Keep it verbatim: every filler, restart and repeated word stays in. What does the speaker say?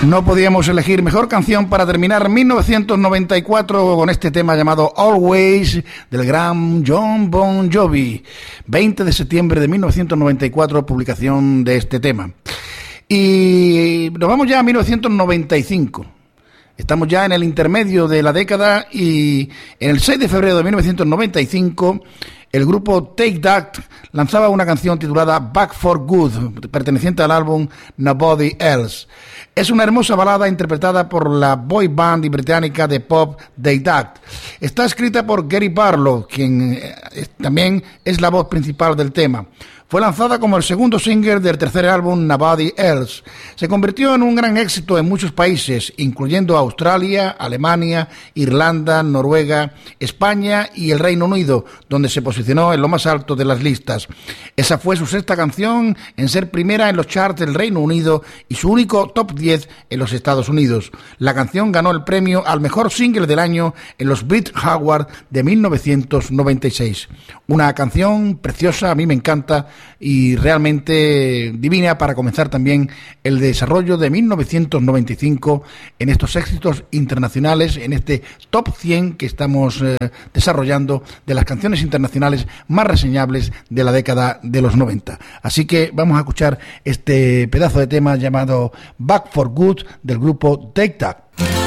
No podíamos elegir mejor canción para terminar mil novecientos noventa y cuatro con este tema llamado Always del gran Jon Bon Jovi. veinte de septiembre de mil novecientos noventa y cuatro, publicación de este tema. Y nos vamos ya a mil novecientos noventa y cinco. Estamos ya en el intermedio de la década y en el seis de febrero de mil novecientos noventa y cinco el grupo Take That lanzaba una canción titulada Back for Good, perteneciente al álbum Nobody Else. Es una hermosa balada interpretada por la boy band británica de pop Take That. Está escrita por Gary Barlow, quien también es la voz principal del tema. Fue lanzada como el segundo single del tercer álbum Nobody Else. Se convirtió en un gran éxito en muchos países, incluyendo Australia, Alemania, Irlanda, Noruega, España y el Reino Unido, donde se posicionó en lo más alto de las listas. Esa fue su sexta canción en ser primera en los charts del Reino Unido y su único top diez en los Estados Unidos. La canción ganó el premio al mejor single del año en los Brit Awards de mil novecientos noventa y seis. Una canción preciosa, a mí me encanta, y realmente divina para comenzar también el desarrollo de mil novecientos noventa y cinco en estos éxitos internacionales, en este top cien que estamos eh, desarrollando de las canciones internacionales más reseñables de la década de los noventa. Así que vamos a escuchar este pedazo de tema llamado Back for Good del grupo Take That.